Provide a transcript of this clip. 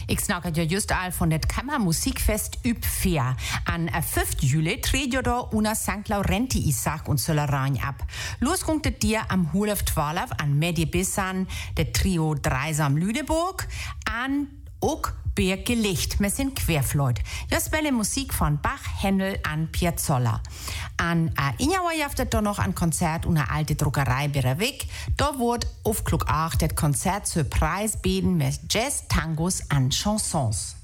Ich snacke ja just all von det Kammermusikfest Übfair. An 5. Juli trägt ja da una St. Laurenti Isach und Söllerein ab. Los kommt det dir am 12 an Medi Bissan, det Trio Dreisam Lüneburg, an auch Birke Licht, wir sind Querfleut. Ja, spiele Musik von Bach, Händel an Piazzolla. An Injawa jaftet da noch ein Konzert una alte Druckerei Berewig. Da wird auf Klug 8 das Konzert zur Preis beten mit Jazz, Tangos an Chansons.